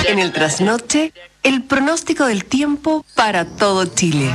En el trasnoche, el pronóstico del tiempo para todo Chile.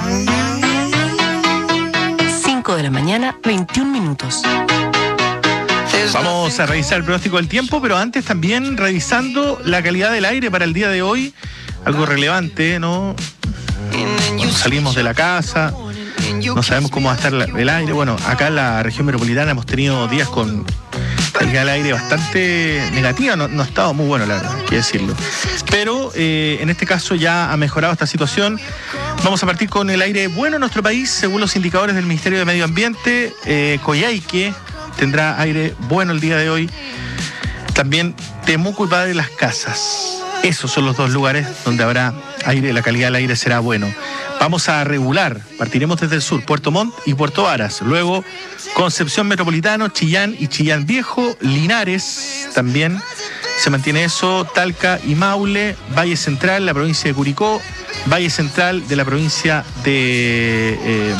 5 de la mañana, 21 minutos. Vamos a revisar el pronóstico del tiempo, pero antes también revisando la calidad del aire para el día de hoy. Algo relevante, ¿no? Cuando salimos de la casa, no sabemos cómo va a estar el aire. Bueno, acá en la región metropolitana hemos tenido días con calidad del aire bastante negativa. No ha estado muy bueno, la verdad, hay que decirlo. Pero en este caso ya ha mejorado esta situación. Vamos a partir con el aire bueno en nuestro país, según los indicadores del Ministerio de Medio Ambiente. Coyhaique tendrá aire bueno el día de hoy. También Temuco y Padre Las Casas. Esos son los dos lugares donde habrá aire, la calidad del aire será bueno. Vamos a regular, partiremos desde el sur, Puerto Montt y Puerto Varas. Luego Concepción Metropolitano, Chillán y Chillán Viejo, Linares también se mantiene eso, Talca y Maule, Valle Central, la provincia de Curicó, Valle Central de la provincia de...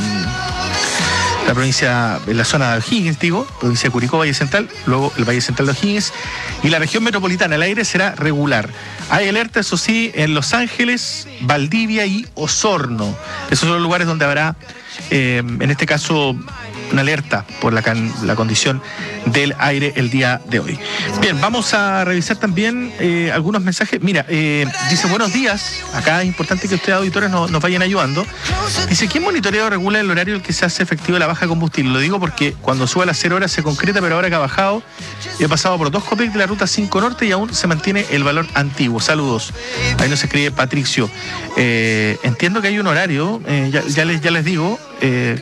en la zona de O'Higgins, provincia de Curicó, Valle Central, luego el Valle Central de O'Higgins, y la región metropolitana, el aire será regular. Hay alerta, eso sí, en Los Ángeles, Valdivia y Osorno. Esos son los lugares donde habrá, en este caso, una alerta por la condición del aire el día de hoy. Bien, vamos a revisar también algunos mensajes. Mira, dice buenos días. Acá es importante que ustedes, auditores, nos vayan ayudando. Dice, ¿quién monitorea o regula el horario en el que se hace efectivo la baja de combustible? Lo digo porque cuando sube a las 0 horas se concreta, pero ahora que ha bajado, he pasado por 2 Copec de la ruta 5 Norte y aún se mantiene el valor antiguo. Saludos. Ahí nos escribe Patricio. Entiendo que hay un horario, ya les digo,